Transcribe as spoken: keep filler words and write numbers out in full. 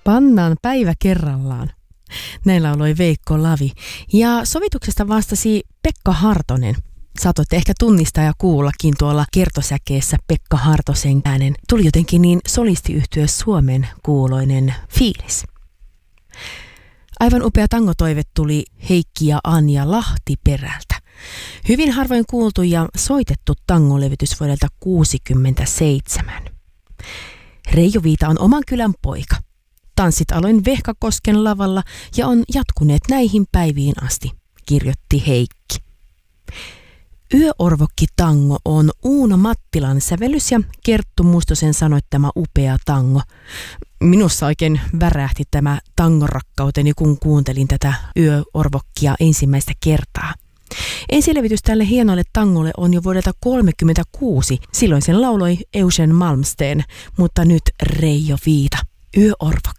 Pannaan päivä kerrallaan. Näin lauloi Veikko Lavi. Ja sovituksesta vastasi Pekka Hartonen. Saatoitte ehkä tunnistaa ja kuullakin tuolla kertosäkeessä Pekka Hartosen äänen. Tuli jotenkin niin solistiyhtye Suomen kuuloinen fiilis. Aivan upea tangotoive tuli Heikki ja Anja Lahtiperältä. Hyvin harvoin kuultu ja soitettu tangolevitys vuodelta kuusikymmentäseitsemän. Reijo Viita on oman kylän poika. Tanssit aloin Vehkakosken lavalla ja on jatkuneet näihin päiviin asti, kirjoitti Heikki. Yöorvokki-tango on Uuno Mattilan sävellys ja Kerttu Mustosen sanoittama upea tango. Minussa oikein värähti tämä tangorakkauteni, kun kuuntelin tätä Yöorvokkia ensimmäistä kertaa. Ensilevitys tälle hienolle tangolle on jo vuodelta tuhatyhdeksänsataakolmekymmentäkuusi. Silloin sen lauloi Eugen Malmsteen, mutta nyt Reijo Viita. Yöorvokki.